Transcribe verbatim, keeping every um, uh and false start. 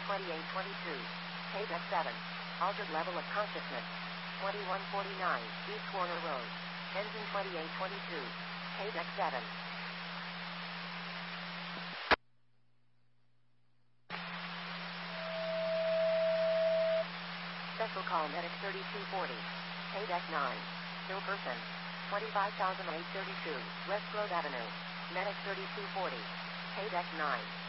twenty-eight twenty-two. Paydeck seven. Altered level of consciousness. twenty-one forty-nine. East Corner Road. Engine twenty-eight twenty-two. Paydeck seven. Special call Medic thirty-two forty. Paydeck nine. Still person. twenty-five thousand eight hundred thirty-two. West Road Avenue. Medic thirty-two forty. Paydeck nine.